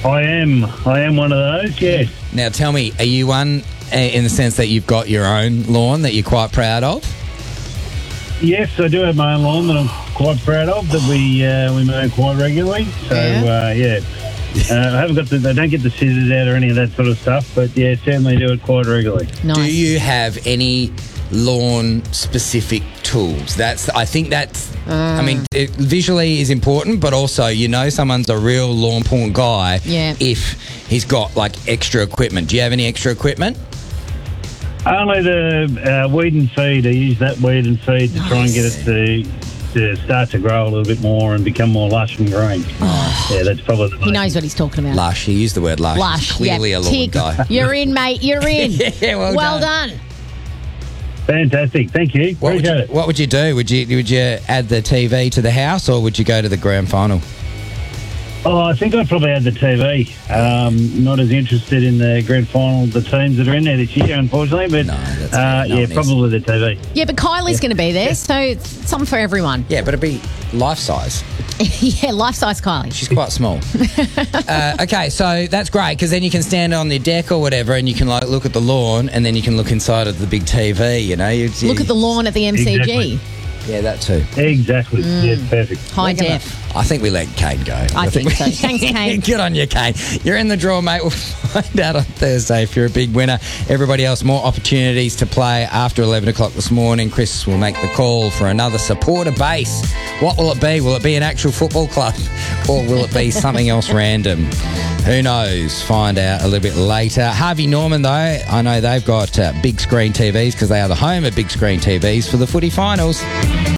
I am one of those, yes. Now, tell me, are you one in the sense that you've got your own lawn that you're quite proud of? Yes, I do have my own lawn that I'm quite proud of, that we mow quite regularly. So, I haven't got I don't get the scissors out or any of that sort of stuff, but yeah, certainly do it quite regularly. Nice. Do you have any lawn-specific tools? I think visually is important, but also, someone's a real lawn porn guy if he's got, extra equipment. Do you have any extra equipment? Only the weed and feed. I use that weed and feed to try and get it to start to grow a little bit more and become more lush and green. Yeah, that's probably the He knows what he's talking about. Lush. He used the word lush. Lush. He's clearly a lawn Tick. guy. You're in, mate. You're in. Yeah, well done. Fantastic. Thank you. Appreciate it. What would you do? Would you add the TV to the house, or would you go to the grand final? Oh, I think I'd probably add the TV. Not as interested in the grand final, the teams that are in there this year, unfortunately. But probably the TV. Yeah, but Kylie's going to be there, so it's something for everyone. Yeah, but it'd be life size. Yeah, life-size Kylie. She's quite small. Okay, so that's great, because then you can stand on the deck or whatever, and you can look at the lawn, and then you can look inside of the big TV. Look at the lawn at the MCG. Exactly. Yeah, that too. Exactly. Yes, perfect. High def. I think we let Kane go. I think so. Thanks, Kane. Good on you, Kane. You're in the draw, mate. We'll find out on Thursday if you're a big winner. Everybody else, more opportunities to play after 11 o'clock this morning. Chris will make the call for another supporter base. What will it be? Will it be an actual football club, or will it be something else random? Who knows? Find out a little bit later. Harvey Norman, though, I know they've got big screen TVs, because they are the home of big screen TVs for the footy finals.